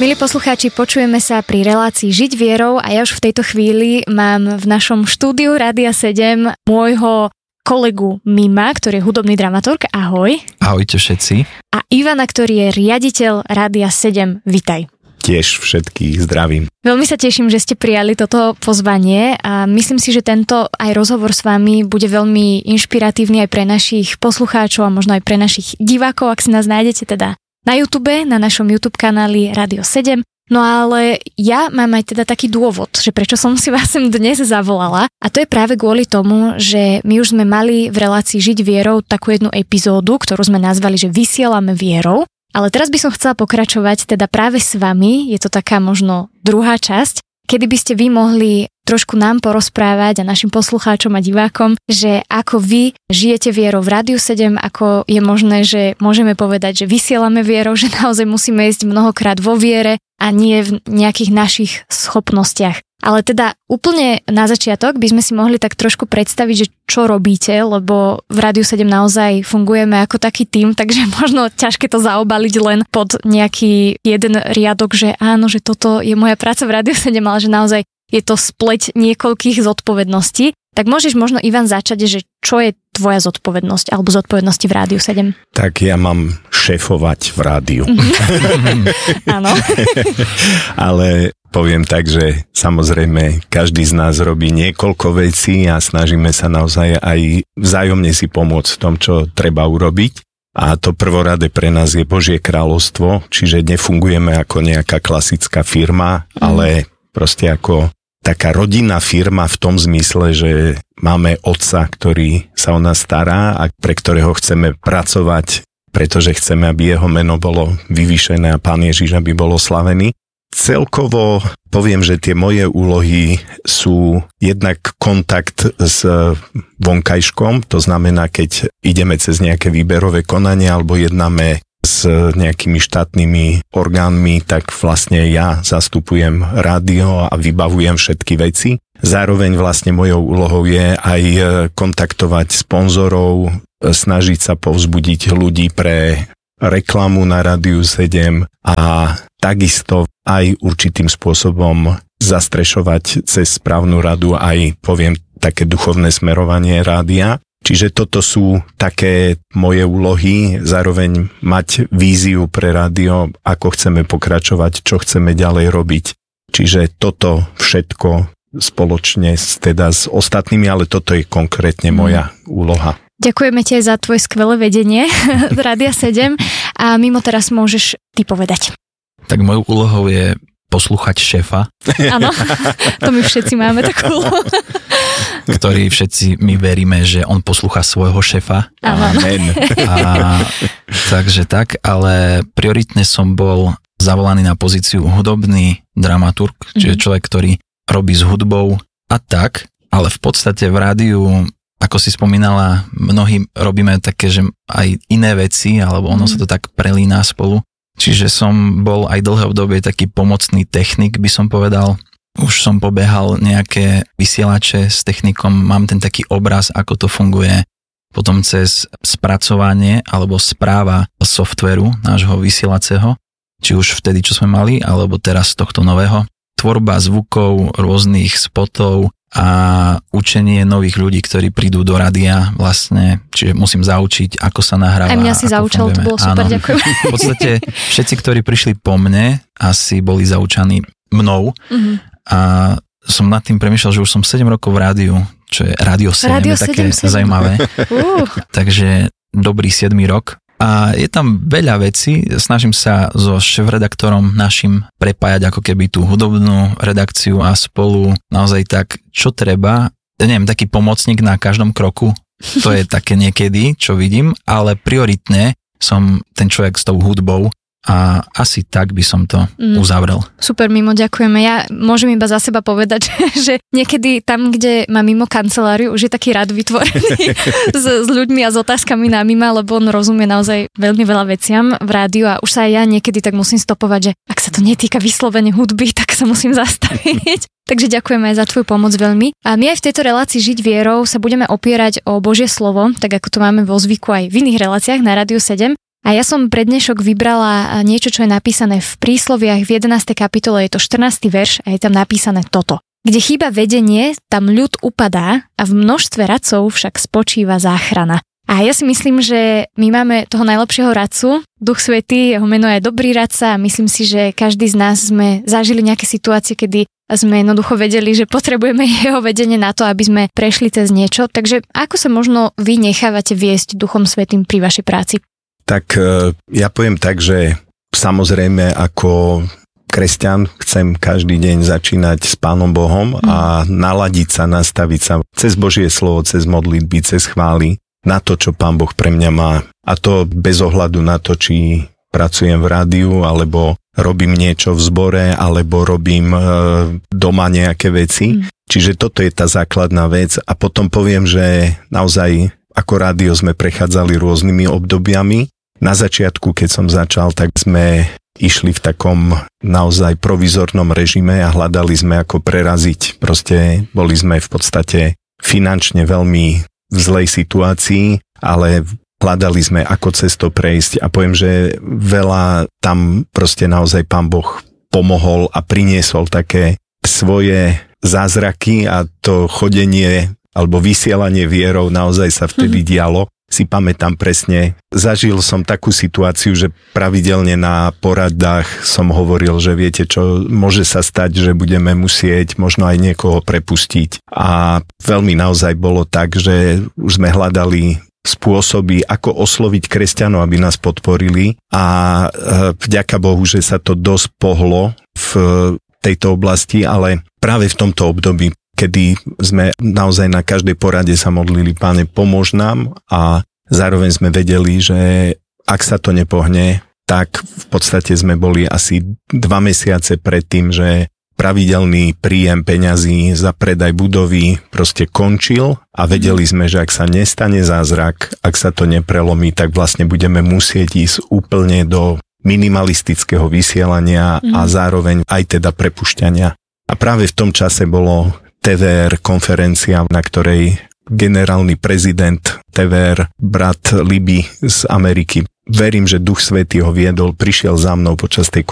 Milí poslucháči, počujeme sa pri relácii Žiť vierou a ja už v tejto chvíli mám v našom štúdiu Rádia 7 môjho kolegu Mima, ktorý je hudobný dramaturg. Ahoj. Ahojte všetci. A Ivana, ktorý je riaditeľ Rádia 7. Vitaj. Tiež všetkých zdravím. Veľmi sa teším, že ste prijali toto pozvanie a myslím si, že tento aj rozhovor s vami bude veľmi inšpiratívny aj pre našich poslucháčov a možno aj pre našich divákov, ak si nás nájdete teda na YouTube, na našom YouTube kanáli Rádio 7. No ale ja mám aj teda taký dôvod, že prečo som si vás sem dnes zavolala a to je práve kvôli tomu, že my už sme mali v relácii Žiť vierou takú jednu epizódu, ktorú sme nazvali, že Vysielame vierou. Ale teraz by som chcela pokračovať teda práve s vami, je to taká možno druhá časť, kedy by ste vy mohli trošku nám porozprávať a našim poslucháčom a divákom, že ako vy žijete vierou v Rádiu 7, ako je možné, že môžeme povedať, že vysielame vierou, že naozaj musíme ísť mnohokrát vo viere a nie v nejakých našich schopnostiach. Ale teda úplne na začiatok by sme si mohli tak trošku predstaviť, že čo robíte, lebo v Rádiu 7 naozaj fungujeme ako taký tím, takže možno ťažké to zaobaliť len pod nejaký jeden riadok, že áno, že toto je moja práca v Rádiu 7, ale že naozaj je to spleť niekoľkých zodpovedností. Tak môžeš možno, Ivan, začať, že čo je tvoja zodpovednosť alebo zodpovednosti v Rádiu 7? Tak ja mám šéfovať v rádiu. Áno. Ale poviem tak, že samozrejme každý z nás robí niekoľko vecí a snažíme sa naozaj aj vzájomne si pomôcť v tom, čo treba urobiť. A to prvoradé pre nás je Božie kráľovstvo, čiže nefungujeme ako nejaká klasická firma, ale proste ako taká rodinná firma v tom zmysle, že máme otca, ktorý sa o nás stará a pre ktorého chceme pracovať, pretože chceme, aby jeho meno bolo vyvýšené a Pán Ježiš, aby bol oslavený. Celkovo poviem, že tie moje úlohy sú jednak kontakt s vonkajškom, to znamená, keď ideme cez nejaké výberové konanie alebo jednáme s nejakými štátnymi orgánmi, tak vlastne ja zastupujem rádio a vybavujem všetky veci. Zároveň vlastne mojou úlohou je aj kontaktovať sponzorov, snažiť sa povzbudiť ľudí pre reklamu na Rádiu 7 a takisto aj určitým spôsobom zastrešovať cez správnu radu aj, poviem, také duchovné smerovanie rádia. Čiže toto sú také moje úlohy, zároveň mať víziu pre rádio, ako chceme pokračovať, čo chceme ďalej robiť. Čiže toto všetko spoločne teda s ostatnými, ale toto je konkrétne moja úloha. Ďakujeme ti za tvoje skvelé vedenie z Rádia 7 a mimo teraz môžeš ty povedať. Tak mojou úlohou je poslúchať šéfa. Áno, to my všetci máme takú úlohu. Ktorý všetci my veríme, že on poslúcha svojho šéfa. Amen. Takže tak, ale prioritne som bol zavolaný na pozíciu hudobný dramaturg, čiže človek, ktorý robí s hudbou a tak, ale v podstate v rádiu, ako si spomínala, mnohí robíme také, že aj iné veci, alebo ono sa to tak prelína spolu. Čiže som bol aj dlhé obdobie taký pomocný technik, by som povedal. Už som pobehal nejaké vysielače s technikom, mám ten taký obraz, ako to funguje. Potom cez spracovanie alebo správa softvéru nášho vysielacieho, či už vtedy, čo sme mali, alebo teraz tohto nového. Tvorba zvukov, rôznych spotov a učenie nových ľudí, ktorí prídu do rádia vlastne, čiže musím zaučiť, ako sa nahráva. Aj mňa si zaučal, to bolo super, ďakujem. V podstate všetci, ktorí prišli po mne, asi boli zaučaní mnou a som nad tým premýšľal, že už som 7 rokov v rádiu, čo je Rádio 7, Rádio je také 7. zaujímavé. Takže dobrý 7 rok. A je tam veľa vecí, snažím sa so šéfredaktorom našim prepájať ako keby tú hudobnú redakciu a spolu naozaj tak, čo treba, neviem, taký pomocník na každom kroku, to je také niekedy, čo vidím, ale prioritne som ten človek s tou hudbou a asi tak by som to uzavrel. Super, Mimo, ďakujeme. Ja môžem iba za seba povedať, že niekedy tam, kde má Mimo kanceláriu, už je taký rad vytvorený s ľuďmi a s otázkami na Mima, lebo on rozumie naozaj veľmi veľa veciam v rádiu a už sa aj ja niekedy tak musím stopovať, že ak sa to netýka vyslovene hudby, tak sa musím zastaviť. Takže ďakujeme aj za tvoju pomoc veľmi. A my aj v tejto relácii Žiť vierou sa budeme opierať o Božie slovo, tak ako to máme vo zvyku aj v iných reláciách na Rádiu 7. A ja som pre dnešok vybrala niečo, čo je napísané v Prísloviach v 11. kapitole, je to 14. verš a je tam napísané toto. Kde chýba vedenie, tam ľud upadá a v množstve radcov však spočíva záchrana. A ja si myslím, že my máme toho najlepšieho radcu, Duch Svätý, jeho meno je dobrý radca a myslím si, že každý z nás sme zažili nejaké situácie, kedy sme jednoducho vedeli, že potrebujeme jeho vedenie na to, aby sme prešli cez niečo. Takže ako sa možno vy nechávate viesť Duchom Svätým pri vašej práci? Tak ja poviem tak, že samozrejme ako kresťan chcem každý deň začínať s Pánom Bohom a naladiť sa, nastaviť sa cez Božie slovo, cez modlitby, cez chvály na to, čo Pán Boh pre mňa má. A to bez ohľadu na to, či pracujem v rádiu, alebo robím niečo v zbore, alebo robím doma nejaké veci. Čiže toto je tá základná vec. A potom poviem, že naozaj ako rádio sme prechádzali rôznymi obdobiami. Na začiatku, keď som začal, tak sme išli v takom naozaj provizornom režime a hľadali sme, ako preraziť. Proste boli sme v podstate finančne veľmi v zlej situácii, ale hľadali sme, ako cez to prejsť a poviem, že veľa tam proste naozaj Pán Boh pomohol a priniesol také svoje zázraky a to chodenie alebo vysielanie vierou naozaj sa vtedy dialo. Si pamätám presne, zažil som takú situáciu, že pravidelne na poradách som hovoril, že viete čo, môže sa stať, že budeme musieť možno aj niekoho prepustiť. A veľmi naozaj bolo tak, že už sme hľadali spôsoby, ako osloviť kresťanov, aby nás podporili a vďaka Bohu, že sa to dosť pohlo v tejto oblasti, ale práve v tomto období, kedy sme naozaj na každej porade sa modlili, Páne, pomôž nám a zároveň sme vedeli, že ak sa to nepohne, tak v podstate sme boli asi 2 mesiace pred tým, že pravidelný príjem peňazí za predaj budovy proste končil a vedeli sme, že ak sa nestane zázrak, ak sa to neprelomí, tak vlastne budeme musieť ísť úplne do minimalistického vysielania a zároveň aj teda prepušťania. A práve v tom čase bolo TVR konferencia, na ktorej generálny prezident TVR, brat Libby z Ameriky, verím, že Duch Svätý ho viedol, prišiel za mnou počas tej